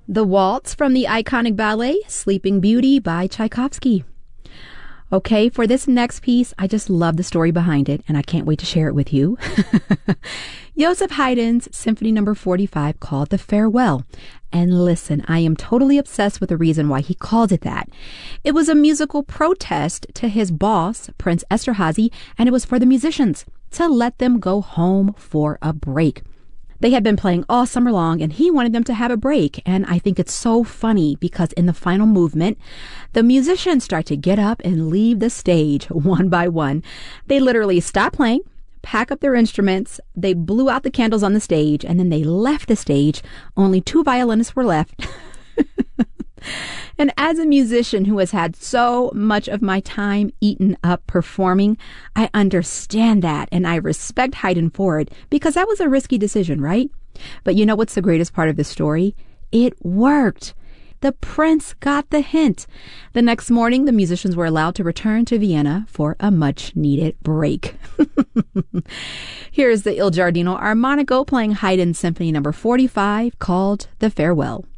The waltz from the iconic ballet Sleeping Beauty by Tchaikovsky. Okay, for this next piece, I just love the story behind it, and I can't wait to share it with you. Joseph Haydn's Symphony No. 45 called The Farewell. And listen, I am totally obsessed with the reason why he called it that. It was a musical protest to his boss, Prince Esterhazy, and it was for the musicians to let them go home for a break. They had been playing all summer long, and he wanted them to have a break. And I think it's so funny because in the final movement, the musicians start to get up and leave the stage one by one. They literally stop playing, pack up their instruments, they blew out the candles on the stage, and then they left the stage. Only 2 violinists were left. And as a musician who has had so much of my time eaten up performing, I understand that and I respect Haydn for it because that was a risky decision, right? But you know what's the greatest part of this story? It worked. The prince got the hint. The next morning, the musicians were allowed to return to Vienna for a much-needed break. Here's the Il Giardino Armonico playing Haydn's Symphony No. 45 called The Farewell.